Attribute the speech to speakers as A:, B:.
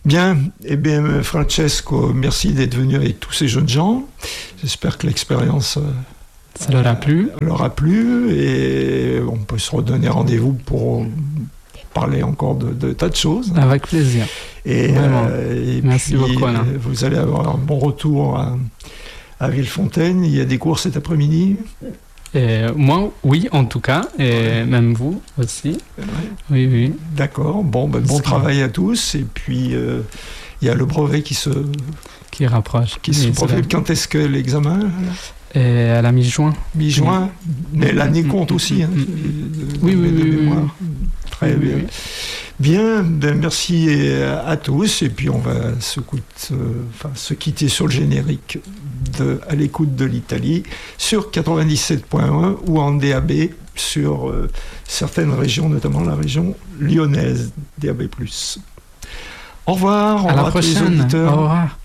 A: Bien, eh bien, Francesco, merci d'être venu avec tous ces jeunes gens. J'espère que l'expérience
B: ça leur a plu
A: et on peut se redonner rendez-vous pour parler encore de tas de choses.
B: Avec plaisir.
A: Et
B: merci
A: puis,
B: beaucoup, Alain.
A: Vous allez avoir un bon retour à Villefontaine. Il y a des cours cet après-midi.
B: Moi, oui, en tout cas, et même vous aussi.
A: Ouais.
B: Oui.
A: D'accord. Bon travail à tous. Et puis, il y a le brevet qui se
B: rapproche.
A: Qui se profile. Quand est-ce que l'examen
B: à la mi-juin.
A: Mi-juin, mais l'année compte aussi.
B: Oui.
A: Très bien. Oui. Bien, merci à tous. Et puis, on va se quitter sur le générique à l'écoute de l'Italie sur 97.1 ou en DAB sur certaines régions, notamment la région lyonnaise, DAB+. Au revoir.
B: À la prochaine.
A: Tous les auditeurs.
B: Au revoir.